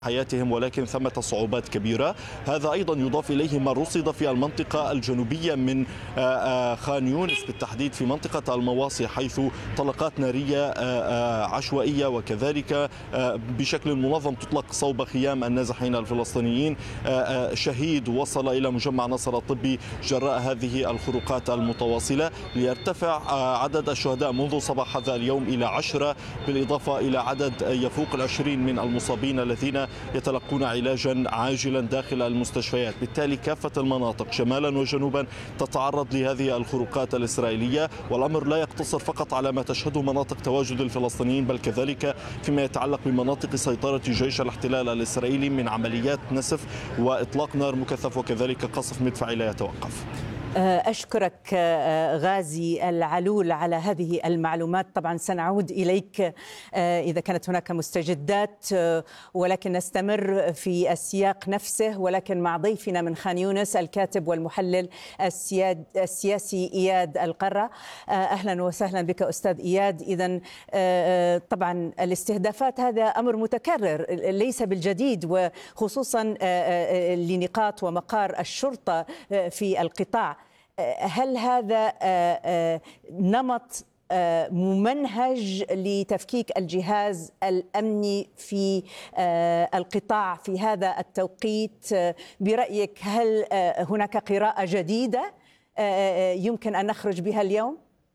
حياتهم، ولكن ثمة صعوبات كبيرة. هذا أيضا يضاف إليه ما رصد في المنطقة الجنوبية من خان يونس بالتحديد في منطقة المواصي، حيث طلقات نارية عشوائية وكذلك بشكل منظم تطلق صوب خيام النازحين الفلسطينيين. شهيد وصل إلى مجمع نصر الطبي جراء هذه الخروقات المتواصلة، ليرتفع عدد الشهداء منذ صباح هذا اليوم إلى 10، بالإضافة إلى عدد يفوق 20 من المصابين الذين يتلقون علاجا عاجلا داخل المستشفيات. بالتالي كافة المناطق شمالا وجنوبا تتعرض لهذه الخروقات الإسرائيلية، والأمر لا يقتصر فقط على ما تشهده مناطق تواجد الفلسطينيين، بل كذلك فيما يتعلق بمناطق سيطرة جيش الاحتلال الإسرائيلي من عمليات نسف وإطلاق نار مكثف وكذلك قصف مدفعي لا يتوقف. أشكرك غازي العلول على هذه المعلومات. طبعا سنعود إليك إذا كانت هناك مستجدات، ولكن نستمر في السياق نفسه، ولكن مع ضيفنا من خان يونس الكاتب والمحلل السياسي إياد القرة. أهلا وسهلا بك أستاذ إياد. إذن طبعا الاستهدافات هذا أمر متكرر ليس بالجديد، وخصوصا لنقاط ومقار الشرطة في القطاع. هل هذا نمط ممنهج لتفكيك الجهاز الأمني في القطاع في هذا التوقيت؟ برأيك هل هناك قراءة جديدة يمكن أن نخرج بها اليوم؟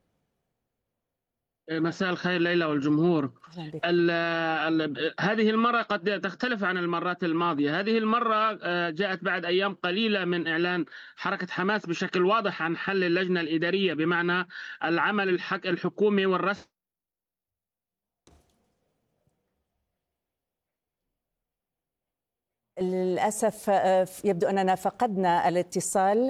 مساء الخير ليلى والجمهور. هذه المرة قد تختلف عن المرات الماضية. هذه المرة جاءت بعد أيام قليلة من إعلان حركة حماس بشكل واضح عن حل اللجنة الإدارية، بمعنى العمل الحكومي والرسمي. للأسف يبدو أننا فقدنا الاتصال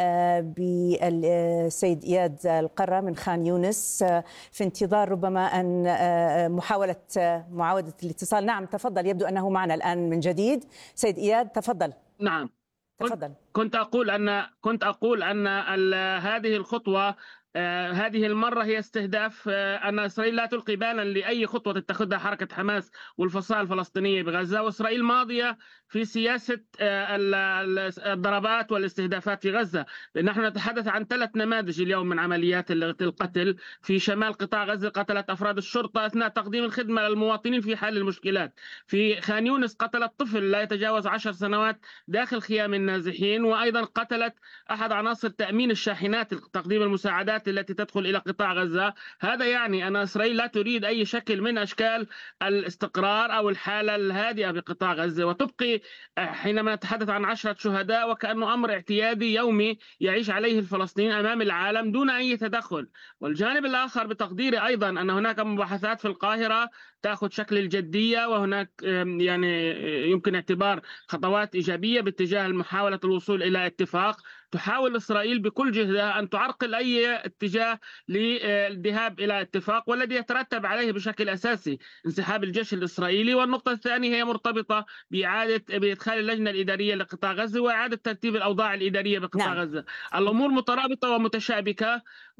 بالسيد إياد القرة من خان يونس، في انتظار ربما أن محاولة معاودة الاتصال. نعم تفضل، يبدو أنه معنا الآن من جديد. سيد إياد تفضل. نعم تفضل. كنت أقول أن هذه الخطوة هذه المرة هي استهداف أن إسرائيل لا تلقي بالا لأي خطوة تتخذها حركة حماس والفصائل الفلسطينية بغزة، وإسرائيل ماضية في سياسة الضربات والاستهدافات في غزة. نحن نتحدث عن 3 نماذج اليوم من عمليات القتل. في شمال قطاع غزة قتلت أفراد الشرطة أثناء تقديم الخدمة للمواطنين في حل المشكلات. في خان يونس قتلت طفل لا يتجاوز 10 سنوات داخل خيام النازحين، وأيضا قتلت أحد عناصر تأمين الشاحنات تقديم المساعدات التي تدخل إلى قطاع غزة. هذا يعني أن إسرائيل لا تريد أي شكل من أشكال الاستقرار أو الحالة الهادئة بقطاع غزة، وتبقي حينما نتحدث عن 10 شهداء وكأنه أمر اعتيادي يومي يعيش عليه الفلسطينيين أمام العالم دون أي تدخل. والجانب الآخر بتقديري أيضا أن هناك مباحثات في القاهرة تأخذ شكل الجدية، وهناك يعني يمكن اعتبار خطوات إيجابية باتجاه محاولة الوصول إلى اتفاق. تحاول إسرائيل بكل جهدها أن تعرقل أي اتجاه للذهاب إلى اتفاق، والذي يترتب عليه بشكل أساسي انسحاب الجيش الإسرائيلي. والنقطة الثانية هي مرتبطة بإدخال اللجنة الإدارية لقطاع غزة وإعادة ترتيب الأوضاع الإدارية بقطاع غزة. الأمور مترابطة ومتشابكة،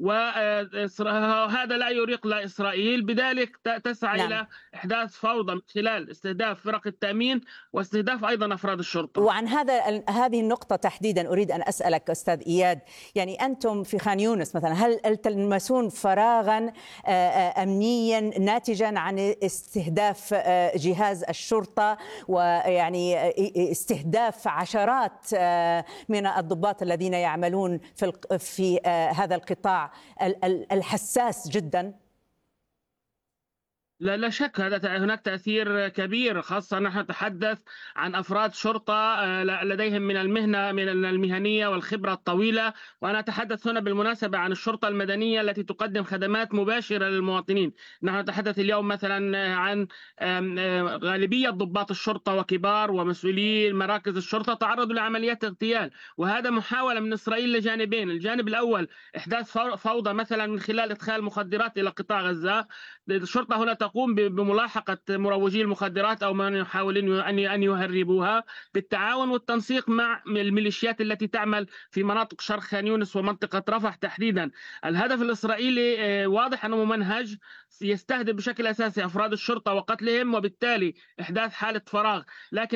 وهذا لا يريق لإسرائيل، بذلك تسعى إلى إحداث فوضى من خلال استهداف فرق التأمين واستهداف أيضا أفراد الشرطة. وعن هذه النقطة تحديدا أريد أن أسألك أستاذ إياد، يعني أنتم في خان يونس مثلا هل تلمسون فراغا أمنيا ناتجا عن استهداف جهاز الشرطة، ويعني استهداف عشرات من الضباط الذين يعملون في هذا القطاع الحساس جدا؟ لا شك هناك تأثير كبير، خاصة نحن نتحدث عن أفراد شرطة لديهم من المهنية والخبرة الطويلة. وأنا أتحدث هنا بالمناسبة عن الشرطة المدنية التي تقدم خدمات مباشرة للمواطنين. نحن نتحدث اليوم مثلا عن غالبية ضباط الشرطة وكبار ومسؤولين مراكز الشرطة تعرضوا لعمليات اغتيال، وهذا محاولة من إسرائيل لجانبين. الجانب الأول إحداث فوضى مثلا من خلال إدخال مخدرات إلى قطاع غزة. الشرطة هنا ستقوم بملاحقة مروجي المخدرات أو من يحاولون أن يهربوها بالتعاون والتنسيق مع الميليشيات التي تعمل في مناطق شرق خان يونس ومنطقة رفح تحديدا. الهدف الإسرائيلي واضح أنه ممنهج، يستهدف بشكل أساسي أفراد الشرطة وقتلهم وبالتالي إحداث حالة فراغ، لكن